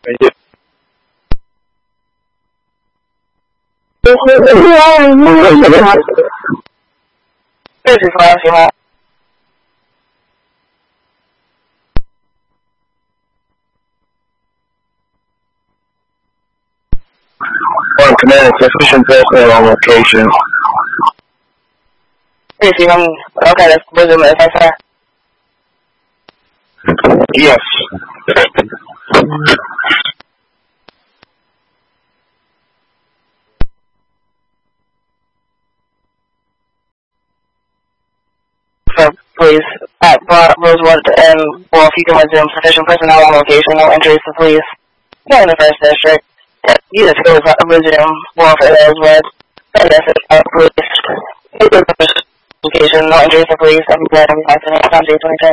Thank you. This is last year. Command, sufficient personnel on location. Okay, let's resume it. That's Yes. So, please, at Rosewood and Wolf, you can resume sufficient personnel on location, no injuries to police. Not in the first district. You just go resume Wolf and Rosewood. And that's it, police. Location, no injuries to police. I'm glad I'm accident. Time 22.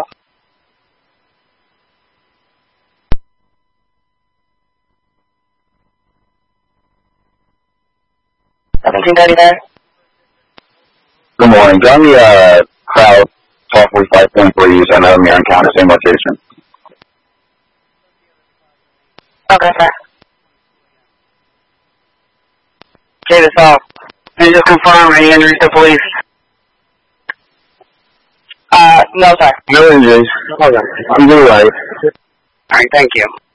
17:30 there. Good morning. Tell me, crowd, talk 45.3, and I'm here in county, same location. Okay, sir. Davis Hall. Can you just confirm any injuries to police? No, sir. No injuries. Okay. I'm doing right. Alright, thank you.